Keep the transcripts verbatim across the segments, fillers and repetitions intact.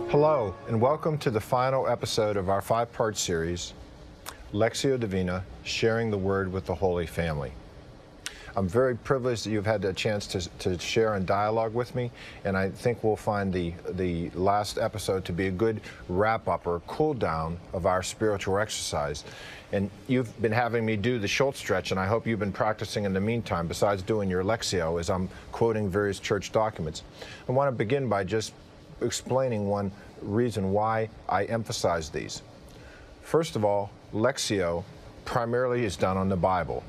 Hello, and welcome to the final episode of our five-part series, Lectio Divina, Sharing the Word with the Holy Family. I'm very privileged that you've had a chance to, to share and dialogue with me, and I think we'll find the, the last episode to be a good wrap-up or cool-down of our spiritual exercise. And you've been having me do the Schultz stretch, and I hope you've been practicing in the meantime, besides doing your Lectio, as I'm quoting various church documents. I want to begin by just explaining one reason why I emphasize these. First of all, Lectio primarily is done on the Bible.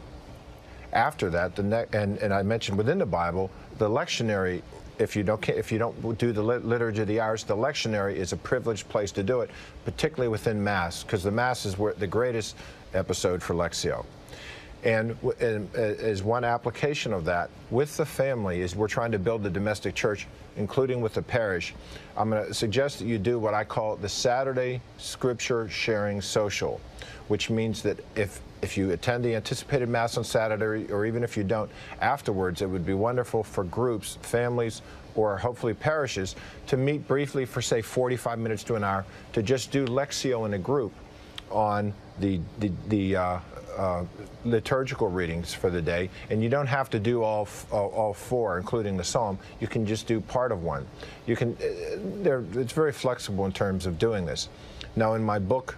After that, the ne and, and I mentioned within the Bible, the lectionary, if you don't, if you don't do the Liturgy of the Hours, the lectionary is a privileged place to do it, particularly within Mass, because the Mass is where the greatest episode for Lectio. And, and as one application of that, with the family, is we're trying to build the domestic church, including with the parish. I'm going to suggest that you do what I call the Saturday Scripture Sharing Social, which means that if if you attend the anticipated Mass on Saturday, or even if you don't, afterwards, it would be wonderful for groups, families, or hopefully parishes to meet briefly for, say, forty-five minutes to an hour to just do Lectio in a group on the, the, the uh, uh, liturgical readings for the day. And you don't have to do all, all, all four, including the Psalm. You can just do part of one. You can, uh, it's very flexible in terms of doing this. Now, in my book,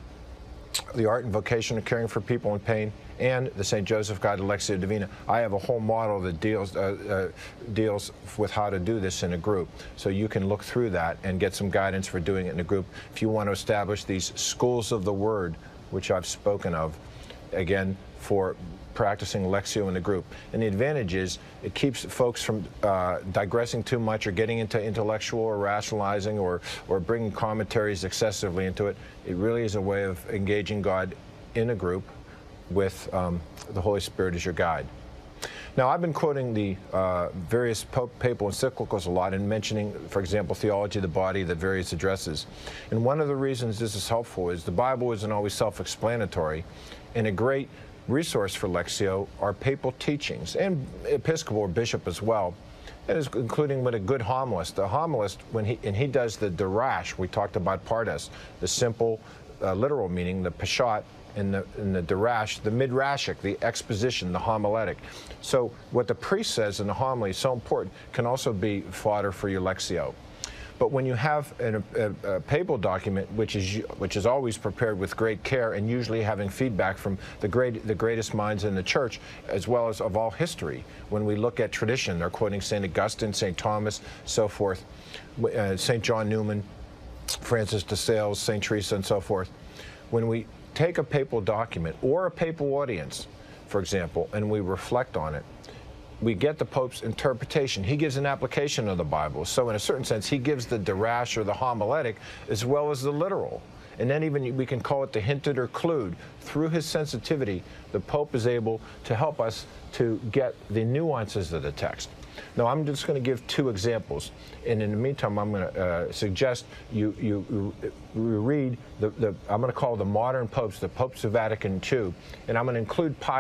The Art and Vocation of Caring for People in Pain, and the Saint Joseph Guide to Lectio Divina, I have a whole model that deals uh, uh, deals with how to do this in a group. So you can look through that and get some guidance for doing it in a group. If you want to establish these schools of the Word, which I've spoken of, again, for practicing Lectio in a group. And the advantage is it keeps folks from uh, digressing too much or getting into intellectual or rationalizing or, or bringing commentaries excessively into it. It really is a way of engaging God in a group with um, the Holy Spirit as your guide. Now, I've been quoting the uh, various papal encyclicals a lot and mentioning, for example, Theology of the Body, the various addresses. And one of the reasons this is helpful is the Bible isn't always self-explanatory, and a great resource for Lectio are papal teachings, and Episcopal or Bishop as well, and is including with a good homilist. The homilist, when he, and he does the Darash, we talked about Pardes, the simple uh, literal meaning, the Peshat, and the, and the Darash, the Midrashic, the exposition, the homiletic. So what the priest says in the homily is so important, can also be fodder for your Lectio. But when you have an, a, a papal document, which is which is always prepared with great care and usually having feedback from the great the greatest minds in the Church, as well as of all history, when we look at tradition, they're quoting Saint Augustine, Saint Thomas, so forth, uh, Saint John Newman, Francis de Sales, Saint Teresa, and so forth. When we take a papal document or a papal audience, for example, and we reflect on it, we get the Pope's interpretation. He gives an application of the Bible. So in a certain sense, he gives the Darash or the homiletic as well as the literal. And then even we can call it the hinted or clued. Through his sensitivity, the Pope is able to help us to get the nuances of the text. Now, I'm just going to give two examples, and in the meantime, I'm going to uh, suggest you, you, you read the, the, I'm going to call the modern popes, the popes of Vatican two, and I'm going to include Pius